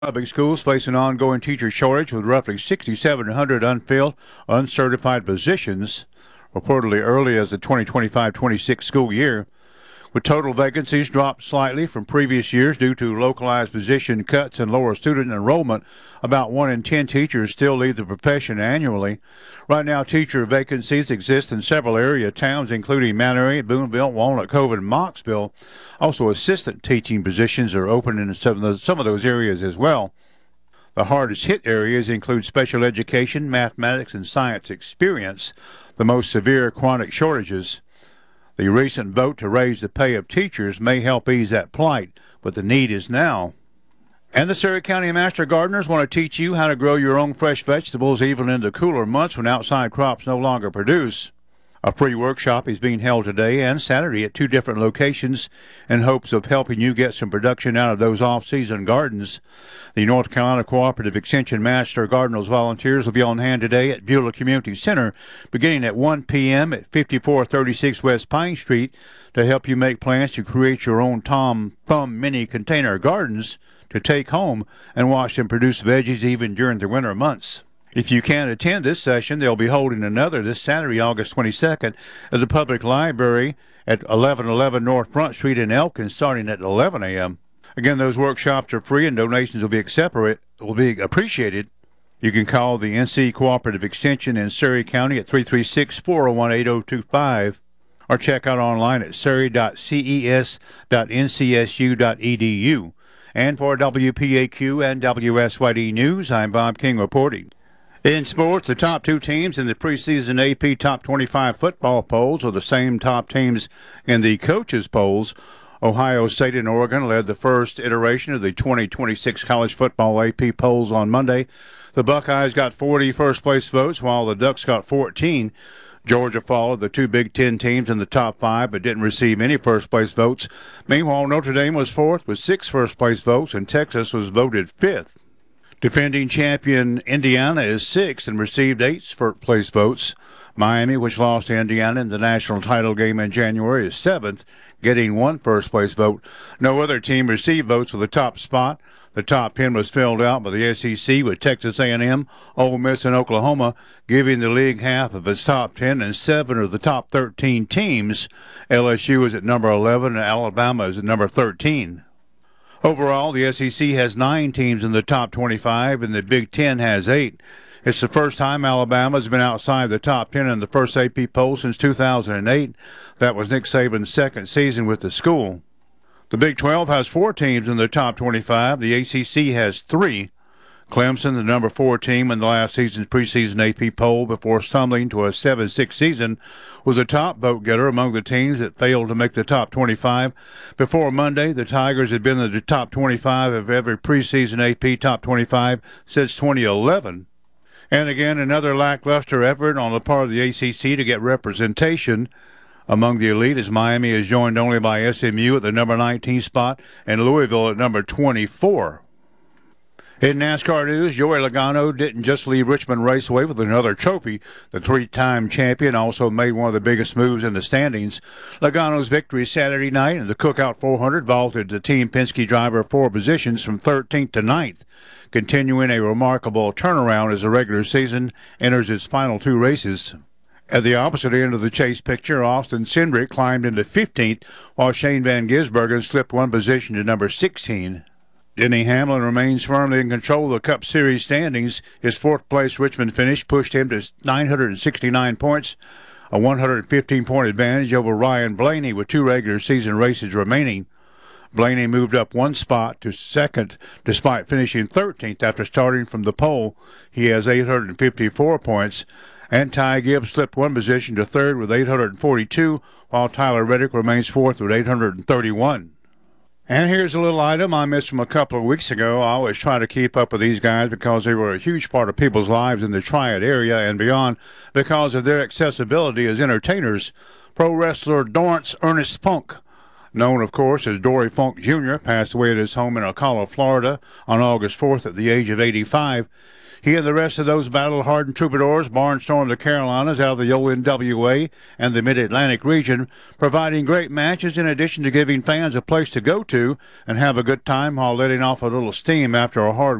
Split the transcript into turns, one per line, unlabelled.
Public schools face an ongoing teacher shortage with roughly 6,700 unfilled, uncertified positions, reportedly early as the 2025-26 school year. With total vacancies dropped slightly from previous years due to localized position cuts and lower student enrollment, about 1 in 10 teachers still leave the profession annually. Right now, teacher vacancies exist in several area towns, including Manatee, Boonville, Walnut Cove, and Moxville. Also, assistant teaching positions are open in some of those areas as well. The hardest hit areas include special education, mathematics, and science experience, the most severe chronic shortages. The recent vote to raise the pay of teachers may help ease that plight, but the need is now. And the Surry County Master Gardeners want to teach you how to grow your own fresh vegetables even in the cooler months when outside crops no longer produce. A free workshop is being held today and Saturday at 2 different locations in hopes of helping you get some production out of those off-season gardens. The North Carolina Cooperative Extension Master Gardeners volunteers will be on hand today at Beulah Community Center beginning at 1 p.m. at 5436 West Pine Street to help you make plans to create your own Tom Thumb mini container gardens to take home and watch them produce veggies even during the winter months. If you can't attend this session, they'll be holding another this Saturday, August 22nd, at the Public Library at 1111 North Front Street in Elkins, starting at 11 a.m. Again, those workshops are free and donations will be appreciated. You can call the NC Cooperative Extension in Surry County at 336-401-8025 or check out online at surry.ces.ncsu.edu. And for WPAQ and WSYD News, I'm Bob King reporting. In sports, the top 2 teams in the preseason AP Top 25 football polls are the same top teams in the coaches' polls. Ohio State and Oregon led the first iteration of the 2026 college football AP polls on Monday. The Buckeyes got 40 first-place votes, while the Ducks got 14. Georgia followed the 2 Big Ten teams in the top 5, but didn't receive any first-place votes. Meanwhile, Notre Dame was 4th with 6 first-place votes, and Texas was voted 5th. Defending champion Indiana is 6th and received 8 first-place votes. Miami, which lost to Indiana in the national title game in January, is 7th, getting 1 first-place vote. No other team received votes for the top spot. The top 10 was filled out by the SEC with Texas A&M, Ole Miss, and Oklahoma, giving the league half of its top 10 and 7 of the top 13 teams. LSU is at number 11 and Alabama is at number 13. Overall, the SEC has 9 teams in the top 25, and the Big Ten has 8. It's the first time Alabama has been outside the top 10 in the first AP poll since 2008. That was Nick Saban's second season with the school. The Big 12 has 4 teams in the top 25. The ACC has 3. Clemson, the number 4 team in the last season's preseason AP poll before stumbling to a 7-6 season, was a top vote getter among the teams that failed to make the top 25. Before Monday, the Tigers had been in the top 25 of every preseason AP top 25 since 2011. And again, another lackluster effort on the part of the ACC to get representation among the elite, as Miami is joined only by SMU at the number 19 spot and Louisville at number 24. In NASCAR news, Joey Logano didn't just leave Richmond Raceway with another trophy. The 3-time champion also made one of the biggest moves in the standings. Logano's victory Saturday night in the Cookout 400 vaulted the Team Penske driver 4 positions from 13th to 9th, continuing a remarkable turnaround as the regular season enters its final 2 races. At the opposite end of the chase picture, Austin Cindric climbed into 15th, while Shane Van Gisbergen slipped 1 position to number 16. Denny Hamlin remains firmly in control of the Cup Series standings. His 4th-place Richmond finish pushed him to 969 points, a 115-point advantage over Ryan Blaney with 2 regular season races remaining. Blaney moved up 1 spot to 2nd despite finishing 13th after starting from the pole. He has 854 points. And Ty Gibbs slipped 1 position to 3rd with 842, while Tyler Reddick remains 4th with 831. And here's a little item I missed from a couple of weeks ago. I always try to keep up with these guys because they were a huge part of people's lives in the Triad area and beyond because of their accessibility as entertainers. Pro wrestler Dorrance Ernest Funk known, of course, as Dory Funk Jr., passed away at his home in Ocala, Florida on August 4th at the age of 85. He and the rest of those battle-hardened troubadours barnstormed the Carolinas out of the ONWA and the Mid-Atlantic region, providing great matches in addition to giving fans a place to go to and have a good time while letting off a little steam after a hard